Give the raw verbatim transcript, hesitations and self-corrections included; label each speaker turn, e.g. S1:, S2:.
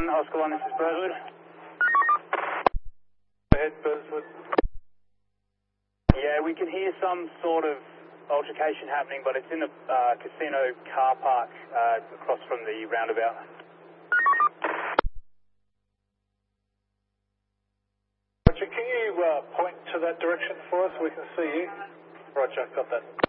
S1: one, Oscar one, this is Birdwood.
S2: Go ahead, Birdwood.
S1: Yeah, we can hear some sort of altercation happening, but it's in the uh, casino car park uh, across from the roundabout.
S2: Roger, can you uh, point to that direction for us so we can see you? Roger, got that.